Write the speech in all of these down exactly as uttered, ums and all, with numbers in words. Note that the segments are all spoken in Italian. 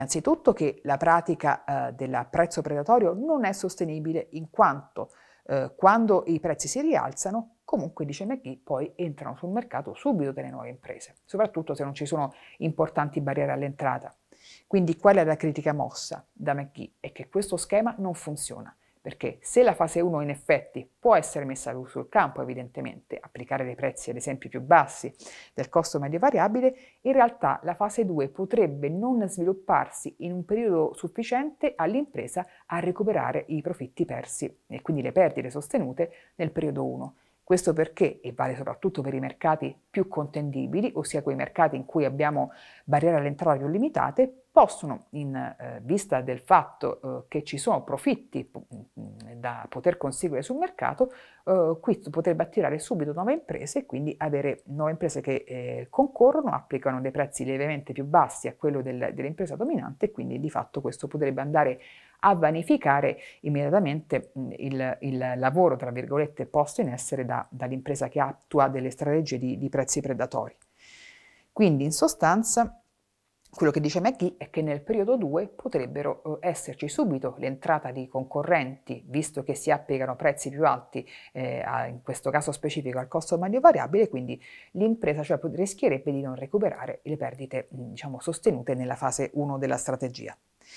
Innanzitutto che la pratica eh, del prezzo predatorio non è sostenibile in quanto eh, quando i prezzi si rialzano, comunque dice McGee, poi entrano sul mercato subito delle nuove imprese, soprattutto se non ci sono importanti barriere all'entrata. Quindi qual è la critica mossa da McGee? È che questo schema non funziona, perché se la fase uno in effetti può essere messa sul campo, evidentemente, applicare dei prezzi ad esempio più bassi del costo medio variabile, in realtà la fase due potrebbe non svilupparsi in un periodo sufficiente all'impresa a recuperare i profitti persi e quindi le perdite sostenute nel periodo uno. Questo perché, e vale soprattutto per i mercati più contendibili, ossia quei mercati in cui abbiamo barriere all'entrata più limitate, possono, in eh, vista del fatto eh, che ci sono profitti mh, da poter conseguire sul mercato, eh, questo potrebbe attirare subito nuove imprese e quindi avere nuove imprese che eh, concorrono, applicano dei prezzi lievemente più bassi a quello del, dell'impresa dominante e quindi di fatto questo potrebbe andare a vanificare immediatamente il, il lavoro, tra virgolette, posto in essere da, dall'impresa che attua delle strategie di, di prezzi predatori. Quindi, in sostanza, quello che dice McGee è che nel periodo due potrebbero eh, esserci subito l'entrata di concorrenti, visto che si applicano prezzi più alti, eh, a, in questo caso specifico al costo medio variabile, quindi l'impresa cioè, rischierebbe di non recuperare le perdite diciamo, sostenute nella fase uno della strategia.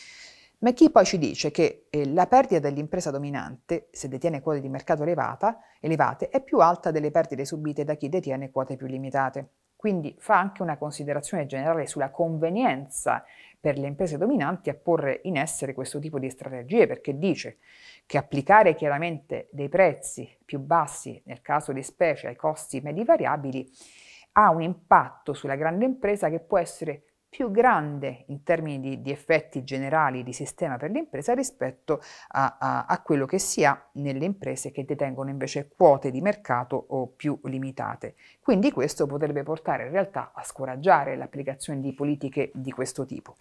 McGee poi ci dice che eh, la perdita dell'impresa dominante, se detiene quote di mercato elevata, elevate, è più alta delle perdite subite da chi detiene quote più limitate. Quindi fa anche una considerazione generale sulla convenienza per le imprese dominanti a porre in essere questo tipo di strategie, perché dice che applicare chiaramente dei prezzi più bassi, nel caso di specie ai costi medi variabili, ha un impatto sulla grande impresa che può essere più grande in termini di, di effetti generali di sistema per l'impresa rispetto a, a, a quello che si ha nelle imprese che detengono invece quote di mercato o più limitate. Quindi questo potrebbe portare in realtà a scoraggiare l'applicazione di politiche di questo tipo.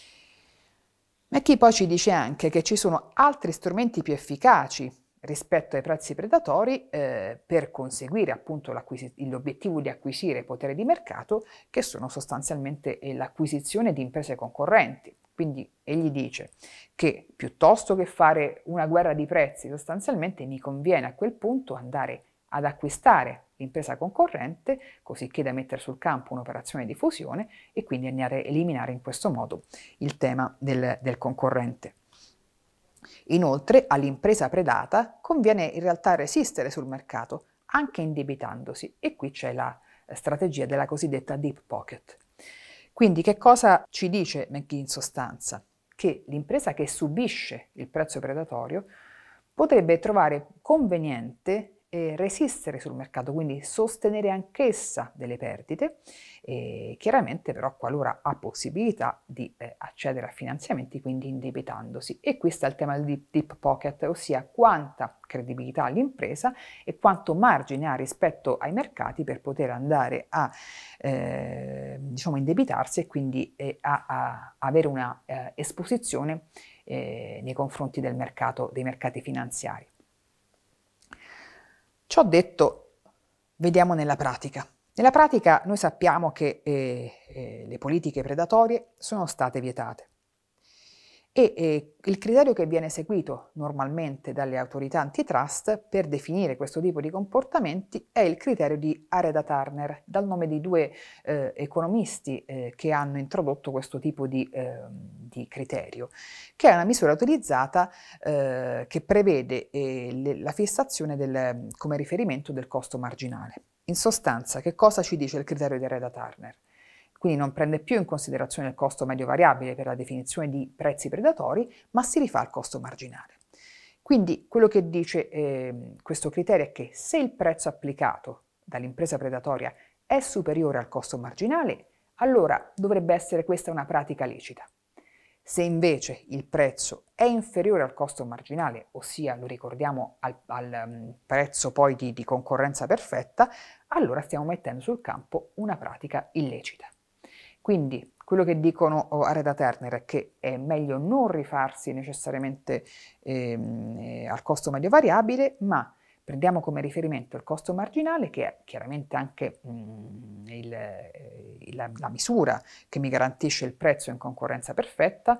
McGee poi ci dice anche che ci sono altri strumenti più efficaci rispetto ai prezzi predatori eh, per conseguire appunto l'obiettivo di acquisire potere di mercato, che sono sostanzialmente eh, l'acquisizione di imprese concorrenti. Quindi egli dice che piuttosto che fare una guerra di prezzi, sostanzialmente mi conviene a quel punto andare ad acquistare l'impresa concorrente, così che da mettere sul campo un'operazione di fusione e quindi andare a eliminare in questo modo il tema del, del concorrente. Inoltre, all'impresa predata conviene in realtà resistere sul mercato, anche indebitandosi, e qui c'è la strategia della cosiddetta deep pocket. Quindi che cosa ci dice McGee in sostanza? Che l'impresa che subisce il prezzo predatorio potrebbe trovare conveniente eh, resistere sul mercato, quindi sostenere anch'essa delle perdite, e chiaramente però qualora ha possibilità di eh, accedere a finanziamenti, quindi indebitandosi. E qui sta il tema del deep pocket, ossia quanta credibilità ha l'impresa e quanto margine ha rispetto ai mercati per poter andare a eh, diciamo indebitarsi e quindi eh, a, a avere una eh, esposizione eh, nei confronti del mercato, dei mercati finanziari. Ciò detto, vediamo nella pratica. Nella pratica noi sappiamo che eh, eh, le politiche predatorie sono state vietate e eh, il criterio che viene seguito normalmente dalle autorità antitrust per definire questo tipo di comportamenti è il criterio di Areda-Turner, dal nome di due eh, economisti eh, che hanno introdotto questo tipo di, eh, di criterio, che è una misura utilizzata eh, che prevede eh, le, la fissazione del, come riferimento del costo marginale. In sostanza, che cosa ci dice il criterio di Areda-Turner? Quindi non prende più in considerazione il costo medio variabile per la definizione di prezzi predatori, ma si rifà al costo marginale. Quindi quello che dice eh, questo criterio è che se il prezzo applicato dall'impresa predatoria è superiore al costo marginale, allora dovrebbe essere questa una pratica licita. Se invece il prezzo è inferiore al costo marginale, ossia lo ricordiamo al, al um, prezzo poi di, di concorrenza perfetta, allora stiamo mettendo sul campo una pratica illecita. Quindi quello che dicono Areda-Turner è che è meglio non rifarsi necessariamente ehm, eh, al costo medio variabile, ma Prendiamo come riferimento il costo marginale, che è chiaramente anche mh, il, la, la misura che mi garantisce il prezzo in concorrenza perfetta,